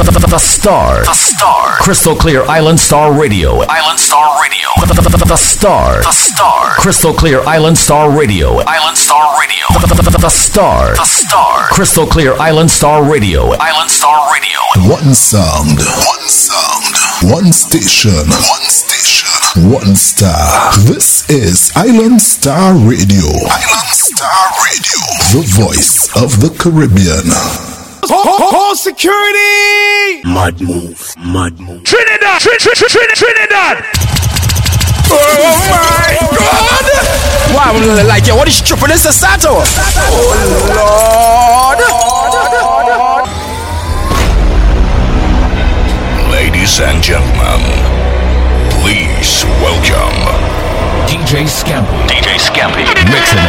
The Star. The Star. Crystal Clear Island Star Radio. Island Star Radio. The Star. The Star. Crystal Clear Island Star Radio. Island Star Radio. The Star. The Star. Crystal Clear Island Star Radio. Island Star Radio. One sound. One sound. One station. One station. One star. This is Island Star Radio. Island Star Radio. The voice of the Caribbean. Call security! Mad move, mad move. Trinidad! Trinidad! Oh my God! Wow, I'm like, yo, what is tripping this to Sato? Oh Lord! Ladies and gentlemen, please welcome DJ Scampy. DJ Scampy. Mixing